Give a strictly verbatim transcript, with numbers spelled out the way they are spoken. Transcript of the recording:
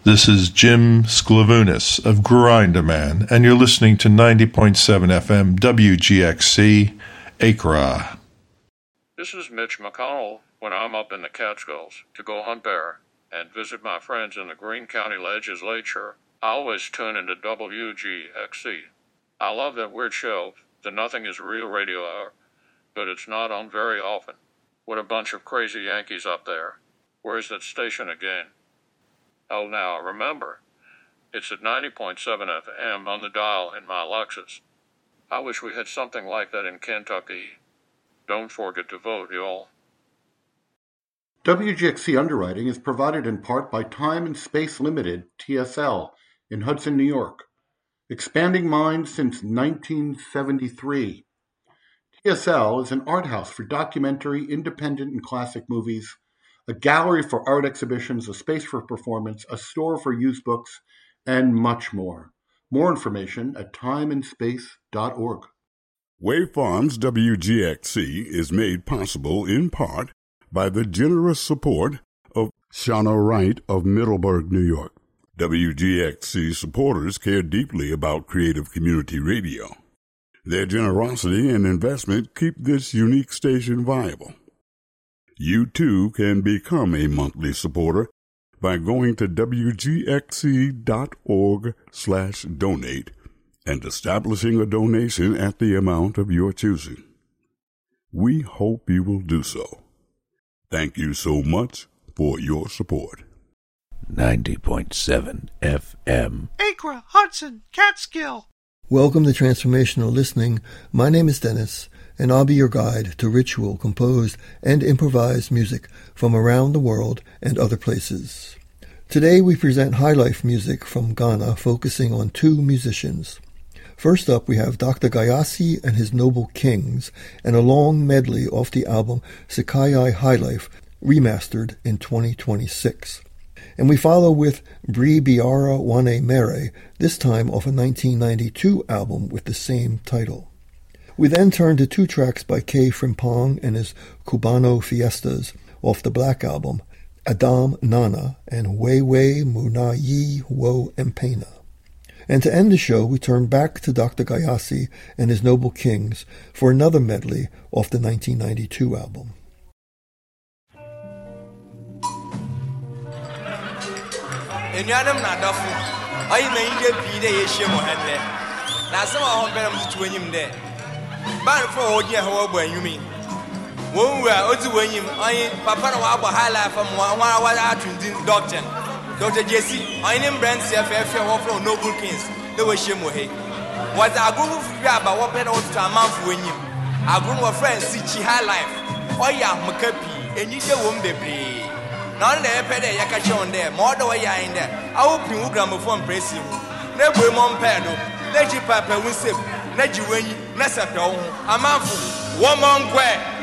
This is Jim Sklavounis of Grindaman, and you're listening to ninety point seven F M W G X C, Accra. This is Mitch McConnell when I'm up in the Catskills to go hunt bear and visit my friends in the Greene County Legislature. I always tune into W G X C. I love that weird show, the Nothing is Real radio hour, but it's not on very often. What a bunch of crazy Yankees up there. Where's that station again? Oh, now, remember, it's at ninety point seven F M on the dial in my Lexus. I wish we had something like that in Kentucky. Don't forget to vote, y'all. W G X C underwriting is provided in part by Time and Space Limited, T S L, in Hudson, New York. Expanding minds since nineteen seventy-three. T S L is an art house for documentary, independent, and classic movies, a gallery for art exhibitions, a space for performance, a store for used books, and much more. More information at time and space dot org. Wave Farms W G X C is made possible in part by the generous support of Shauna Wright of Middleburg, New York. W G X C supporters care deeply about creative community radio. Their generosity and investment keep this unique station viable. You too can become a monthly supporter by going to W G X C dot org slash donate and establishing a donation at the amount of your choosing. We hope you will do so. Thank you so much for your support. ninety point seven F M. Accra, Hudson, Catskill. Welcome to Transformational Listening. My name is Dennis, and I'll be your guide to ritual, composed, and improvised music from around the world and other places. Today we present high life music from Ghana, focusing on two musicians. First up, we have Doctor Gayasi and his Noble Kings, and a long medley off the album Sekai High Life, remastered in twenty twenty-six. And we follow with Bri Biara Wane Mere, this time off a nineteen ninety-two album with the same title. We then turn to two tracks by K. Frimpong and his Cubano Fiestas off the Black Album, Adam Nana and Wewe Munayi Wo Mpena. And to end the show, we turn back to Doctor Gayasi and his Noble Kings for another medley off the nineteen ninety-two album. Enuanam na adafo ayi na inde bi de ye hye mo hande na asem a ho bere mo tutu enyim de ban fo ho je ho gbo anwumi won wu a oti wanyim ayi papa na wa gbo high life mo wa wa atwindin doctor Doctor Jesse ayi ne brand C F F wo from Noble Kings de wo hye mo he was aguru fi aba wo bere wo tutu amanfo enyim aguru wo friend si chi high life oya makapi enyi de wo mbebre na on the pede yakache on there more the way ya in there I hope you gramophone press you na boy mom pedo na ji papa wusem na ji wanyi na sepe wo amanfo wo mon kwe